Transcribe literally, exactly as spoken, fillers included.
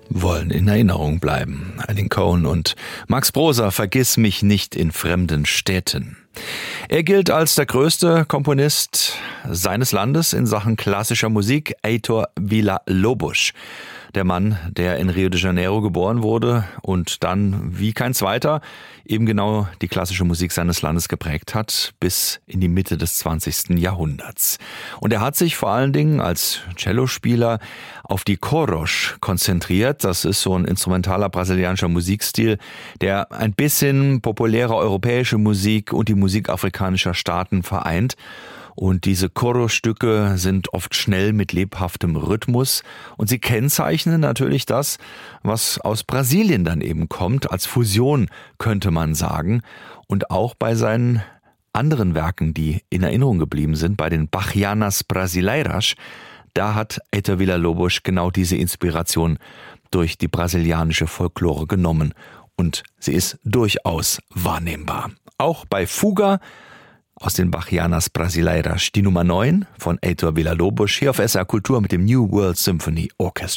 wollen in Erinnerung bleiben. Alan Cohen und Max Proser, Vergiss mich nicht in fremden Städten. Er gilt als der größte Komponist seines Landes in Sachen klassischer Musik, Heitor Villa-Lobos. Der Mann, der in Rio de Janeiro geboren wurde und dann wie kein zweiter eben genau die klassische Musik seines Landes geprägt hat bis in die Mitte des zwanzigsten Jahrhunderts. Und er hat sich vor allen Dingen als Cellospieler auf die Coros konzentriert. Das ist so ein instrumentaler brasilianischer Musikstil, der ein bisschen populäre europäische Musik und die Musik afrikanischer Staaten vereint. Und diese Chorusstücke sind oft schnell mit lebhaftem Rhythmus und sie kennzeichnen natürlich das, was aus Brasilien dann eben kommt, als Fusion könnte man sagen. Und auch bei seinen anderen Werken, die in Erinnerung geblieben sind, bei den Bachianas Brasileiras, da hat Heitor Villa-Lobos genau diese Inspiration durch die brasilianische Folklore genommen und sie ist durchaus wahrnehmbar. Auch bei Fuga aus den Bachianas Brasileiras, die Nummer neun von Heitor Villa-Lobos, hier auf S R Kultur mit dem New World Symphony Orchestra.